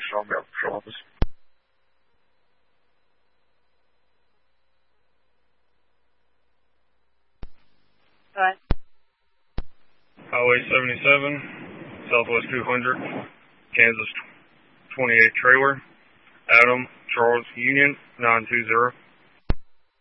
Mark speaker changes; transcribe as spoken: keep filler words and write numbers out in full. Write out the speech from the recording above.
Speaker 1: National Marshal Office.
Speaker 2: Go ahead.
Speaker 3: Highway seventy-seven, Southwest two hundred, Kansas twenty-eight trailer, Adam Charles Union nine two zero.